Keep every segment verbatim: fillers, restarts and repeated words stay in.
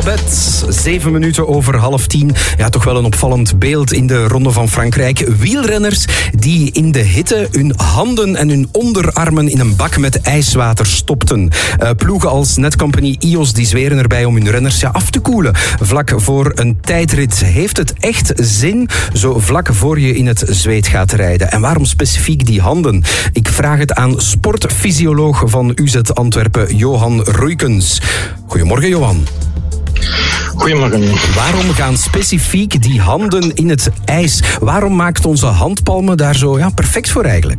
Babette, zeven minuten over half tien. Ja, toch wel een opvallend beeld in de Ronde van Frankrijk. Wielrenners die in de hitte hun handen en hun onderarmen in een bak met ijswater stopten. Uh, ploegen als Netcompany, I O S, die zweren erbij om hun renners ja, af te koelen. Vlak voor een tijdrit. Heeft het echt zin zo vlak voor je in het zweet gaat rijden? En waarom specifiek die handen? Ik vraag het aan sportfysioloog van U Z Antwerpen, Johan Roeykens. Goedemorgen, Johan. Goedemorgen. Waarom gaan specifiek die handen in het ijs? Waarom maakt onze handpalmen daar zo ja, perfect voor eigenlijk?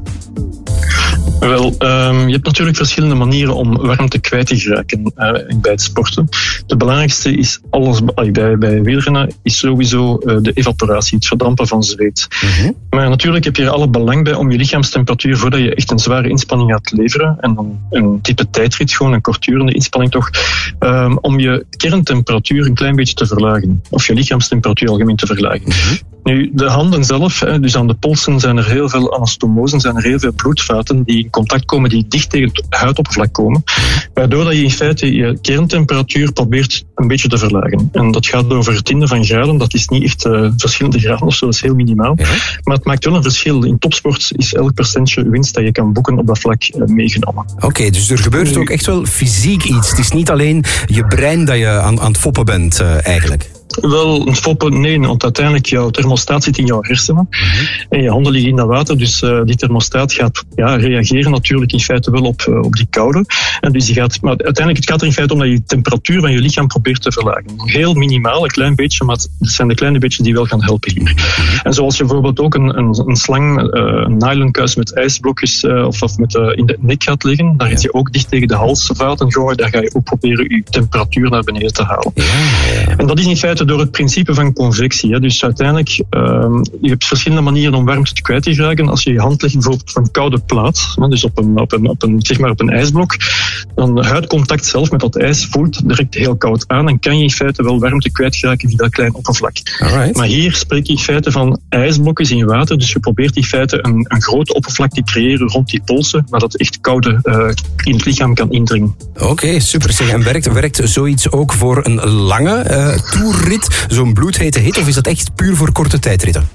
Wel, um, je hebt natuurlijk verschillende manieren om warmte kwijt te geraken uh, bij het sporten. De belangrijkste is alles bij, bij wielrennen is sowieso uh, de evaporatie, het verdampen van zweet. Mm-hmm. Maar natuurlijk heb je er alle belang bij om je lichaamstemperatuur, voordat je echt een zware inspanning gaat leveren, en dan een type tijdrit, gewoon een kortdurende inspanning toch, um, om je kerntemperatuur een klein beetje te verlagen. Of je lichaamstemperatuur algemeen te verlagen. Mm-hmm. Nu, de handen zelf, dus aan de polsen zijn er heel veel anastomosen, zijn er heel veel bloedvaten die in contact komen, die dicht tegen het huidoppervlak komen, waardoor dat je in feite je kerntemperatuur probeert een beetje te verlagen. En dat gaat over tienden van graden, dat is niet echt uh, verschillende graden of zo, dat is heel minimaal. Ja. Maar het maakt wel een verschil. In topsport is elk procentje winst dat je kan boeken op dat vlak uh, meegenomen. Oké, okay, dus er gebeurt ook echt wel fysiek iets. Het is niet alleen je brein dat je aan, aan het foppen bent uh, eigenlijk. Wel, een foppen, nee, want uiteindelijk jouw thermostaat zit in jouw hersenen mm-hmm. en je handen liggen in dat water, dus uh, die thermostaat gaat ja, reageren natuurlijk in feite wel op, uh, op die koude. En dus die gaat, maar uiteindelijk het gaat er in feite om dat je de temperatuur van je lichaam probeert te verlagen. Heel minimaal, een klein beetje, maar het zijn de kleine beetjes die wel gaan helpen hier. Mm-hmm. En zoals je bijvoorbeeld ook een, een, een slang, uh, een nylonkuis met ijsblokjes uh, of, of met, uh, in de nek gaat liggen, daar zit je ook dicht tegen de halsvaten gooien, daar ga je ook proberen je temperatuur naar beneden te halen. Ja, ja. En dat is in feite door het principe van convectie. Hè. Dus uiteindelijk, uh, je hebt verschillende manieren om warmte te kwijt te geraken. Als je je hand legt bijvoorbeeld op een koude plaat, hè, dus op een, op, een, op, een, zeg maar op een ijsblok, dan huidcontact zelf met dat ijs voelt direct heel koud aan en kan je in feite wel warmte kwijt geraken via dat klein oppervlak. Alright. Maar hier spreek je in feite van ijsblokjes in water, dus je probeert in feite een, een groot oppervlak te creëren rond die polsen, maar dat echt koude uh, in het lichaam kan indringen. Oké, okay, super. Zeg, en werkt, werkt zoiets ook voor een lange uh, toerrit? Zo'n bloedhete hit, of is dat echt puur voor korte tijdritten?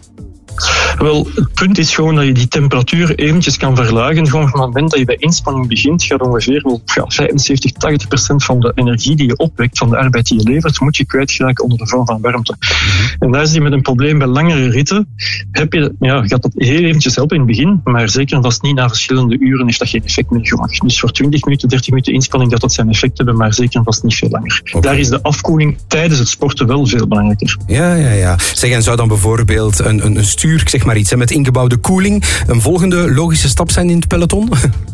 Wel, het punt is gewoon dat je die temperatuur eventjes kan verlagen. Gewoon op het moment dat je bij inspanning begint, gaat ongeveer wel ja, vijfenzeventig, tachtig procent van de energie die je opwekt, van de arbeid die je levert, moet je kwijtgeraken onder de vorm van warmte. Mm-hmm. En daar is die met een probleem bij langere ritten. Heb je, ja, gaat dat heel eventjes helpen in het begin, maar zeker en vast niet na verschillende uren heeft dat geen effect meer gemaakt. Dus voor twintig minuten, dertig minuten inspanning gaat dat zijn effect hebben, maar zeker en vast niet veel langer. Okay. Daar is de afkoeling tijdens het sporten wel veel belangrijker. Ja, ja, ja. Zeg, en zou dan bijvoorbeeld een, een, een stuur, ik zeg maar iets, hè, met ingebouwde koeling een volgende logische stap zijn in het peloton?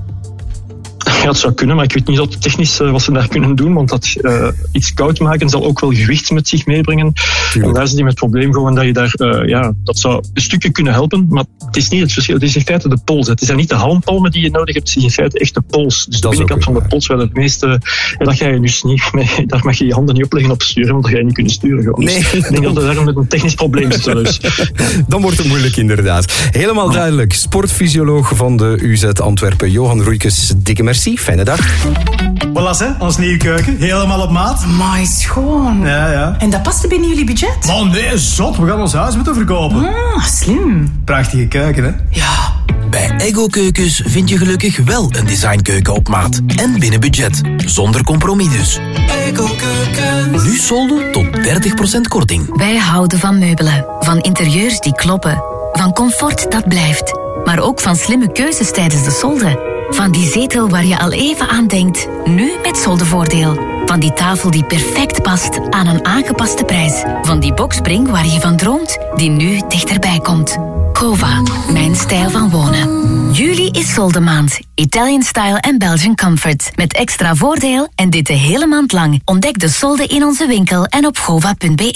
Ja, het zou kunnen, maar ik weet niet dat technisch uh, wat ze daar kunnen doen, want dat uh, iets koud maken zal ook wel gewicht met zich meebrengen. Tuurlijk. En daar zit je met het probleem gewoon dat je daar, uh, ja, dat zou een stukje kunnen helpen, maar het is niet het verschil. Het is in feite de pols. Het zijn niet de handpalmen die je nodig hebt, het is in feite echt de pols. Dus de binnenkant van de pols, waar het meeste, en dat ga je dus niet mee, daar mag je je handen niet opleggen op sturen, want dat ga je niet kunnen sturen. Gewoon. Nee. Dus ik denk dat er daar met een technisch probleem zit. Dus. Dan wordt het moeilijk inderdaad. Helemaal duidelijk. Sportfysioloog van de U Z Antwerpen, Johan Roeykens, dikke merci. Fijne dag. Voilà, hè, ons nieuwe keuken. Helemaal op maat. Amai, schoon. Ja, ja. En dat past binnen jullie budget? Oh nee, zot. We gaan ons huis moeten verkopen. Ah, slim. Prachtige keuken, hè? Ja. Bij Eggo Keukens vind je gelukkig wel een designkeuken op maat. En binnen budget. Zonder compromis dus. Eggo Keukens. Nu solden tot dertig procent korting. Wij houden van meubelen. Van interieurs die kloppen. Van comfort dat blijft. Maar ook van slimme keuzes tijdens de solden. Van die zetel waar je al even aan denkt, nu met soldevoordeel. Van die tafel die perfect past aan een aangepaste prijs. Van die boxspring waar je van droomt, die nu dichterbij komt. Cova, mijn stijl van wonen. Juli is soldemaand. Italian style en Belgian comfort. Met extra voordeel en dit de hele maand lang. Ontdek de solden in onze winkel en op gova punt be.